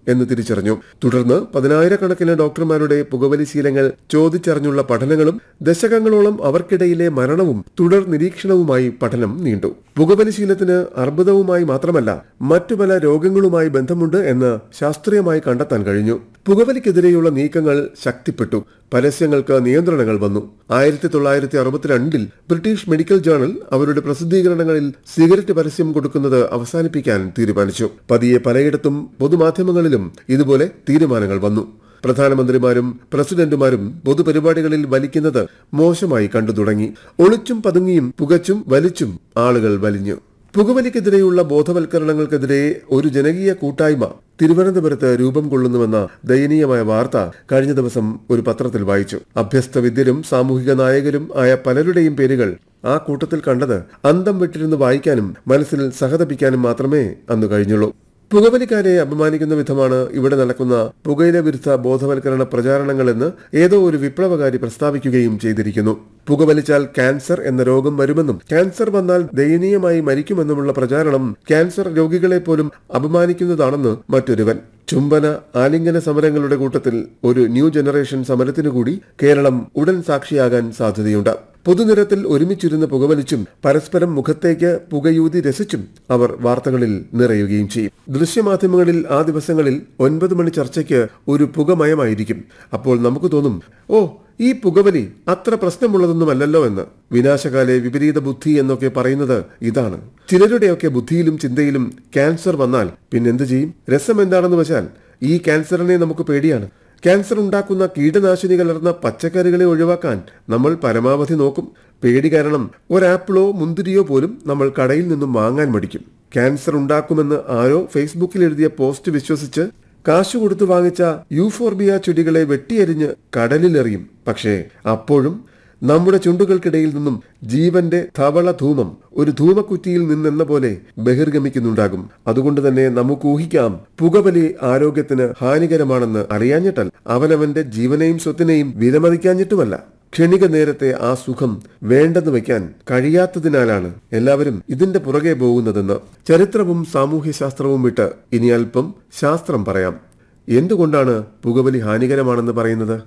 എന്ന് തിരിച്ചറിഞ്ഞു. തുടർന്ന് 10,000-കണക്കിന് ഡോക്ടർമാരുടെ പുകവലി ശീലങ്ങൾ ചോദിച്ചറിഞ്ഞുള്ള പഠനങ്ങളും ദശകങ്ങളോളം അവർക്കിടയിലെ മരണവും തുടർ നിരീക്ഷണവുമായി പഠനം നീണ്ടു. പുകവലി ശീലത്തിന് അർബുദവുമായി മാത്രമല്ല മറ്റു പല രോഗങ്ങളുമായി ബന്ധമുണ്ട് എന്ന് ശാസ്ത്രീയമായി കണ്ടെത്താൻ കഴിഞ്ഞു. പുകവലിക്കെതിരെയുള്ള നീക്കങ്ങൾ ശക്തിപ്പെട്ടു. പരസ്യങ്ങൾക്ക് നിയന്ത്രണങ്ങൾ വന്നു. 1962 ബ്രിട്ടീഷ് മെഡിക്കൽ ജേണൽ അവരുടെ പ്രസിദ്ധീകരണങ്ങളിൽ സിഗരറ്റ് പരസ്യം കൊടുക്കുന്നത് അവസാനിപ്പിക്കാൻ തീരുമാനിച്ചു. പതിയെ പലയിടത്തും പൊതുമാധ്യമങ്ങളിലും ഇതുപോലെ തീരുമാനങ്ങൾ വന്നു. പ്രധാനമന്ത്രിമാരും പ്രസിഡന്റുമാരും പൊതുപരിപാടികളിൽ വലിക്കുന്നത് മോശമായി കണ്ടു തുടങ്ങി. ഒളിച്ചും പതുങ്ങിയും പുകച്ചും വലിച്ചും ആളുകൾ വലിഞ്ഞു. പുകവലിക്കെതിരെയുള്ള ബോധവൽക്കരണങ്ങൾക്കെതിരെ ഒരു ജനകീയ കൂട്ടായ്മ തിരുവനന്തപുരത്ത് രൂപം കൊള്ളുന്നുവെന്ന ദയനീയമായ വാർത്ത കഴിഞ്ഞ ദിവസം ഒരു പത്രത്തിൽ വായിച്ചു. അഭ്യസ്ത വിദ്യരും സാമൂഹിക നായകരും ആയ പലരുടെയും പേരുകൾ ആ കൂട്ടത്തിൽ കണ്ടത് അന്തം വിട്ടിരുന്ന് വായിക്കാനും മനസ്സിൽ സഹതപിക്കാനും മാത്രമേ അന്ന് കഴിഞ്ഞുള്ളൂ. പുകവലിക്കാരെ അപമാനിക്കുന്ന വിധമാണ് ഇവിടെ നടക്കുന്ന പുകയില വിരുദ്ധ ബോധവൽക്കരണ പ്രചാരണങ്ങളെന്ന് ഏതോ ഒരു വിപ്ലവകാരി പ്രസ്താവിക്കുകയും ചെയ്തിരിക്കുന്നു. പുകവലിച്ചാൽ ക്യാൻസർ എന്ന രോഗം വരുമെന്നും ക്യാൻസർ വന്നാൽ ദയനീയമായി മരിക്കുമെന്നുമുള്ള പ്രചാരണം ക്യാൻസർ രോഗികളെ പോലും അപമാനിക്കുന്നതാണെന്ന് മറ്റൊരുവൻ. ചുംബന ആലിംഗന സമരങ്ങളുടെ കൂട്ടത്തിൽ ഒരു ന്യൂ ജനറേഷൻ സമരത്തിനു കൂടി കേരളം ഉടൻ സാക്ഷിയാകാൻ സാധ്യതയുണ്ട്. പൊതുനിരത്തിൽ ഒരുമിച്ചിരുന്ന് പുകവലിച്ചും പരസ്പരം മുഖത്തേക്ക് പുകയൂതി രസിച്ചും അവർ വാർത്തകളിൽ നിറയുകയും ചെയ്യും. ദൃശ്യമാധ്യമങ്ങളിൽ ആ ദിവസങ്ങളിൽ 9 മണി ചർച്ചയ്ക്ക് ഒരു പുകമയമായിരിക്കും. അപ്പോൾ നമുക്ക് തോന്നും, ഓ, ഈ പുകവലി അത്ര പ്രശ്നമുള്ളതൊന്നുമല്ലല്ലോ എന്ന്. വിനാശകാലെ വിപരീത ബുദ്ധി എന്നൊക്കെ പറയുന്നത് ഇതാണ്. ചിലരുടെയൊക്കെ ബുദ്ധിയിലും ചിന്തയിലും ക്യാൻസർ വന്നാൽ പിന്നെന്ത് ചെയ്യും? രസം എന്താണെന്ന് വെച്ചാൽ ഈ ക്യാൻസറിനെ നമുക്ക് പേടിയാണ്. ക്യാൻസർ ഉണ്ടാക്കുന്ന കീടനാശിനി കലർന്ന പച്ചക്കറികളെ ഒഴിവാക്കാൻ നമ്മൾ പരമാവധി നോക്കും. പേടി കാരണം ഒരാപ്പിളോ മുന്തിരിയോ പോലും നമ്മൾ കടയിൽ നിന്നും വാങ്ങാൻ മടിക്കും. ക്യാൻസർ ഉണ്ടാക്കുമെന്ന് ആരോ ഫേസ്ബുക്കിൽ എഴുതിയ പോസ്റ്റ് വിശ്വസിച്ച് കാശു കൊടുത്തു വാങ്ങിച്ച യൂഫോർബിയ ചെടികളെ വെട്ടിയെരിഞ്ഞ് കടലിലെറിയും. പക്ഷേ അപ്പോഴും നമ്മുടെ ചുണ്ടുകൾക്കിടയിൽ നിന്നും ജീവന്റെ ധവള ധൂമം ഒരു ധൂമക്കുറ്റിയിൽ നിന്നെന്ന പോലെ ബഹിർഗമിക്കുന്നുണ്ടാകും. അതുകൊണ്ട് തന്നെ നമുക്ക് ഊഹിക്കാം, പുകവലി ആരോഗ്യത്തിന് ഹാനികരമാണെന്ന് അറിയാഞ്ഞിട്ടല്ല, അവനവന്റെ ജീവനെയും സ്വത്തിനെയും വിലമതിക്കാഞ്ഞിട്ടുമല്ല. ക്ഷണിക നേരത്തെ ആ സുഖം വേണ്ടെന്ന് വയ്ക്കാൻ കഴിയാത്തതിനാലാണ് എല്ലാവരും ഇതിന്റെ പുറകെ പോകുന്നതെന്ന് ചരിത്രവും സാമൂഹ്യശാസ്ത്രവും വിട്ട് ഇനി അല്പം ശാസ്ത്രം പറയാം. എന്തുകൊണ്ടാണ് പുകവലി ഹാനികരമാണെന്ന് പറയുന്നത്?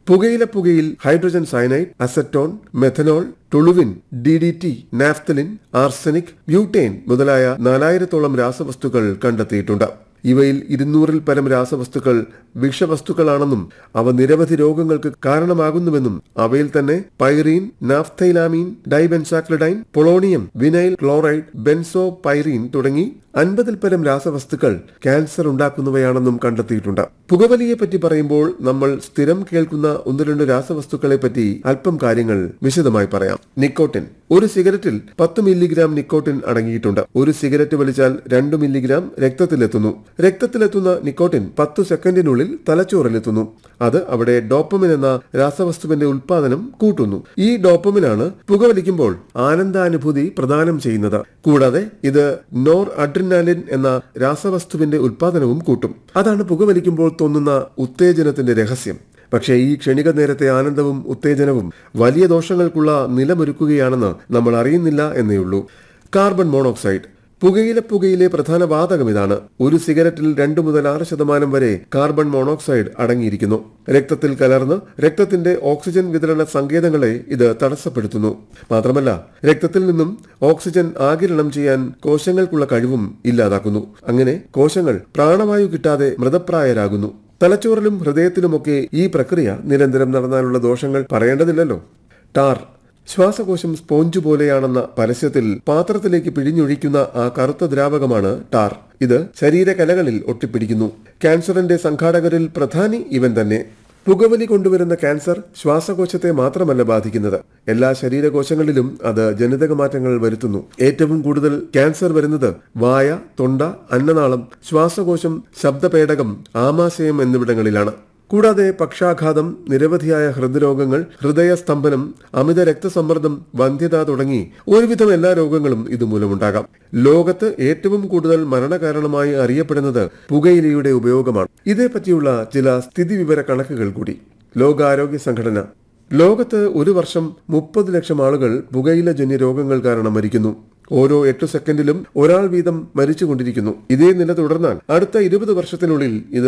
പുകയിൽ hydrogen cyanide, acetone, methanol, ടുളുവിൻ, DDT, naphthalene, arsenic, butane മുതലായ 4000-ഓളം രാസവസ്തുക്കൾ കണ്ടെത്തിയിട്ടുണ്ട്. ഇവയിൽ 200-ൽ പരം രാസവസ്തുക്കൾ വിഷവസ്തുക്കളാണെന്നും അവ നിരവധി രോഗങ്ങൾക്ക് കാരണമാകുന്നുവെന്നും അവയിൽ തന്നെ പൈറീൻ, നാഫ്തൈലാമീൻ, ഡൈബെൻസാക്രിഡൈൻ, പൊളോണിയം, വിനൈൽ ക്ലോറൈഡ്, ബെൻസോ പൈറീൻ തുടങ്ങി 50-ൽ പരം രാസവസ്തുക്കൾ ക്യാൻസർ ഉണ്ടാക്കുന്നവയാണെന്നും കണ്ടെത്തിയിട്ടുണ്ട്. പുകവലിയെ പറ്റി പറയുമ്പോൾ നമ്മൾ സ്ഥിരം കേൾക്കുന്ന 1-2 രാസവസ്തുക്കളെ പറ്റി അല്പം കാര്യങ്ങൾ വിശദമായി പറയാം. നിക്കോട്ടിൻ. ഒരു സിഗരറ്റിൽ 10 മില്ലിഗ്രാം നിക്കോട്ടിൻ അടങ്ങിയിട്ടുണ്ട്. ഒരു സിഗരറ്റ് വലിച്ചാൽ 2 മില്ലിഗ്രാം രക്തത്തിലെത്തുന്നു. രക്തത്തിലെത്തുന്ന നിക്കോട്ടിൻ 10 സെക്കൻഡിനുള്ളിൽ തലച്ചോറിലെത്തുന്നു. അത് അവിടെ ഡോപ്പമിൻ എന്ന രാസവസ്തുവിന്റെ ഉൽപാദനം കൂട്ടുന്നു. ഈ ഡോപ്പമിനാണ് പുകവലിക്കുമ്പോൾ ആനന്ദാനുഭൂതി പ്രദാനം ചെയ്യുന്നത്. കൂടാതെ ഇത് നോർ അഡ്രിനാലിൻ എന്ന രാസവസ്തുവിന്റെ ഉൽപാദനവും കൂട്ടും. അതാണ് പുകവലിക്കുമ്പോൾ തോന്നുന്ന ഉത്തേജനത്തിന്റെ രഹസ്യം. പക്ഷേ ഈ ക്ഷണിക നേരത്തെ ആനന്ദവും ഉത്തേജനവും വലിയ ദോഷങ്ങൾക്കുള്ള നിലമൊരുക്കുകയാണെന്ന് നമ്മൾ അറിയുന്നില്ല എന്നേയുള്ളൂ. Carbon monoxide. പുകയിലെ പ്രധാന വാതകം ഇതാണ്. ഒരു സിഗരറ്റിൽ 2 മുതൽ 6% വരെ കാർബൺ മോണോക്സൈഡ് അടങ്ങിയിരിക്കുന്നു. രക്തത്തിൽ കലർന്ന് രക്തത്തിന്റെ ഓക്സിജൻ വിതരണ സങ്കേതങ്ങളെ ഇത് തടസ്സപ്പെടുത്തുന്നു. മാത്രമല്ല, രക്തത്തിൽ നിന്നും ഓക്സിജൻ ആഗിരണം ചെയ്യാൻ കോശങ്ങൾക്കുള്ള കഴിവും ഇല്ലാതാക്കുന്നു. അങ്ങനെ കോശങ്ങൾ പ്രാണവായു കിട്ടാതെ മൃതപ്രായരാകുന്നു. തലച്ചോറിലും ഹൃദയത്തിലുമൊക്കെ ഈ പ്രക്രിയ നിരന്തരം നടന്നാലുള്ള ദോഷങ്ങൾ പറയേണ്ടതില്ലല്ലോ. ടാർ. ശ്വാസകോശം സ്പോഞ്ച് പോലെയാണെന്ന പരസ്യത്തിൽ പാത്രത്തിലേക്ക് പിഴിഞ്ഞൊഴിക്കുന്ന ആ കറുത്ത ദ്രാവകമാണ് ടാർ. ഇത് ശരീരകലകളിൽ ഒട്ടിപ്പിടിക്കുന്നു. ക്യാൻസറിന്റെ സംഘാടകരിൽ പ്രധാനി ഇവൻ തന്നെ. പുകവലി കൊണ്ടുവരുന്ന ക്യാൻസർ ശ്വാസകോശത്തെ മാത്രമല്ല ബാധിക്കുന്നത്, എല്ലാ ശരീരകോശങ്ങളിലും അത് ജനിതക മാറ്റങ്ങൾ വരുത്തുന്നു. ഏറ്റവും കൂടുതൽ ക്യാൻസർ വരുന്നത് വായ, തൊണ്ട, അന്നനാളം, ശ്വാസകോശം, ശബ്ദപേടകം, ആമാശയം എന്നിവിടങ്ങളിലാണ്. കൂടാതെ പക്ഷാഘാതം, നിരവധിയായ ഹൃദ്രോഗങ്ങൾ, ഹൃദയസ്തംഭനം, അമിത രക്തസമ്മർദ്ദം, വന്ധ്യത തുടങ്ങി ഒരുവിധം എല്ലാ രോഗങ്ങളും ഇതുമൂലമുണ്ടാകാം. ലോകത്ത് ഏറ്റവും കൂടുതൽ മരണകാരണമായി അറിയപ്പെടുന്നത് പുകയിലയുടെ ഉപയോഗമാണ്. ഇതേപ്പറ്റിയുള്ള ചില സ്ഥിതിവിവര കണക്കുകൾ കൂടി. ലോകാരോഗ്യ സംഘടന. ലോകത്ത് ഒരു വർഷം 30 ലക്ഷം ആളുകൾ പുകയിലജന്യ രോഗങ്ങൾ കാരണം മരിക്കുന്നു. ഓരോ 8 സെക്കൻഡിലും ഒരാൾ വീതം മരിച്ചുകൊണ്ടിരിക്കുന്നു. ഇതേ നില തുടർന്നാൽ അടുത്ത 20 വർഷത്തിനുള്ളിൽ ഇത്